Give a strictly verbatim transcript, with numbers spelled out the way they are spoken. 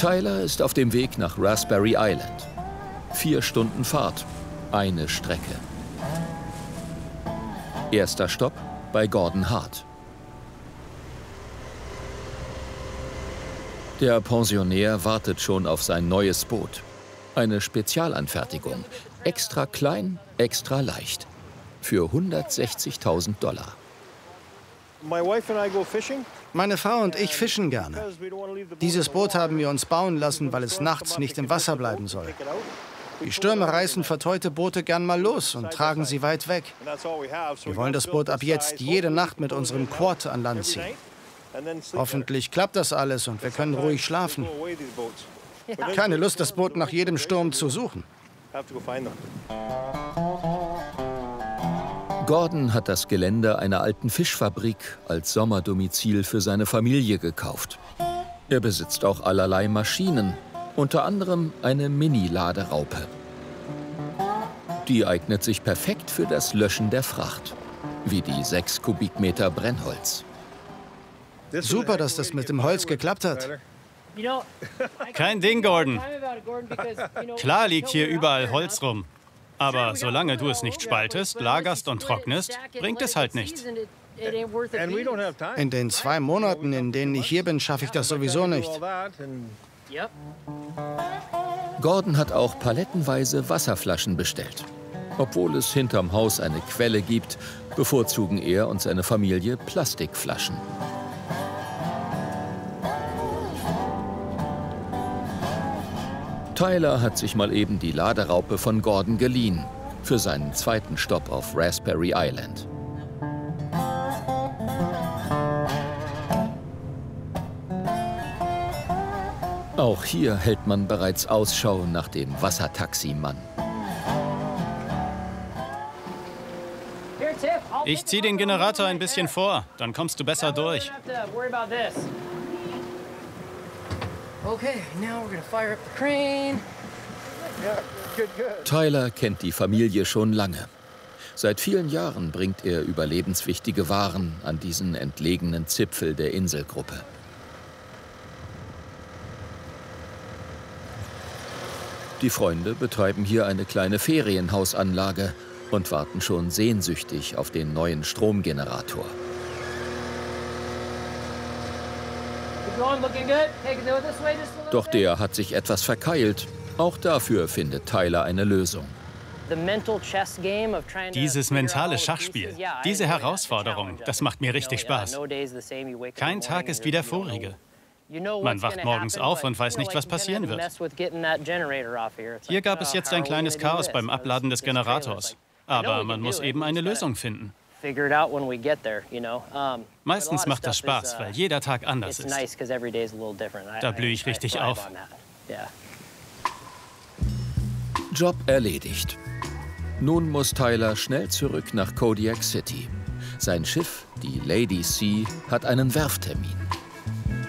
Tyler ist auf dem Weg nach Raspberry Island. Vier Stunden Fahrt, eine Strecke. Erster Stopp bei Gordon Hart. Der Pensionär wartet schon auf sein neues Boot. Eine Spezialanfertigung. Extra klein, extra leicht. Für hundertsechzigtausend Dollar. Meine Frau und ich fischen gerne. Dieses Boot haben wir uns bauen lassen, weil es nachts nicht im Wasser bleiben soll. Die Stürme reißen verteute Boote gern mal los und tragen sie weit weg. Wir wollen das Boot ab jetzt jede Nacht mit unserem Quad an Land ziehen. Hoffentlich klappt das alles und wir können ruhig schlafen. Keine Lust, das Boot nach jedem Sturm zu suchen. Gordon hat das Gelände einer alten Fischfabrik als Sommerdomizil für seine Familie gekauft. Er besitzt auch allerlei Maschinen, unter anderem eine Mini-Laderaupe. Die eignet sich perfekt für das Löschen der Fracht, wie die sechs Kubikmeter Brennholz. Super, dass das mit dem Holz geklappt hat. Kein Ding, Gordon. Klar liegt hier überall Holz rum. Aber solange du es nicht spaltest, lagerst und trocknest, bringt es halt nichts. In den zwei Monaten, in denen ich hier bin, schaffe ich das sowieso nicht. Gordon hat auch palettenweise Wasserflaschen bestellt. Obwohl es hinterm Haus eine Quelle gibt, bevorzugen er und seine Familie Plastikflaschen. Tyler hat sich mal eben die Laderaupe von Gordon geliehen, für seinen zweiten Stopp auf Raspberry Island. Auch hier hält man bereits Ausschau nach dem Wassertaximann. Ich ziehe den Generator ein bisschen vor, dann kommst du besser durch. Tyler kennt die Familie schon lange. Seit vielen Jahren bringt er überlebenswichtige Waren an diesen entlegenen Zipfel der Inselgruppe. Die Freunde betreiben hier eine kleine Ferienhausanlage und warten schon sehnsüchtig auf den neuen Stromgenerator. Doch der hat sich etwas verkeilt. Auch dafür findet Tyler eine Lösung. Dieses mentale Schachspiel, diese Herausforderung, das macht mir richtig Spaß. Kein Tag ist wie der vorige. Man wacht morgens auf und weiß nicht, was passieren wird. Hier gab es jetzt ein kleines Chaos beim Abladen des Generators. Aber man muss eben eine Lösung finden. Meistens macht das Spaß, weil jeder Tag anders ist. Da blühe ich richtig auf. Job erledigt. Nun muss Tyler schnell zurück nach Kodiak City. Sein Schiff, die Lady Sea, hat einen Werftermin.